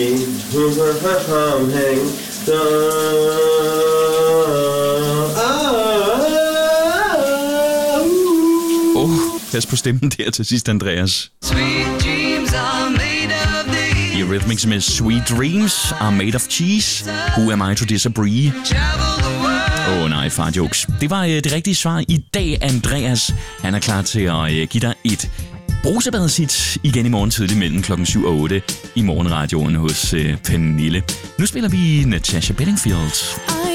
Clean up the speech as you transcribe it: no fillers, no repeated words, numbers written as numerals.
Pas på stemmen der til sidst, Andreas. Eurythmics med Sweet Dreams Are Made of Cheese. Who am I to disagree? Nej, far jokes. Det var det rigtige svar i dag, Andreas. Han er klar til at give dig et brusebadet igen i morgen tidlig mellem klokken 7 og 8 i morgenradioen hos Pernille. Nu spiller vi Natasha Bedingfield.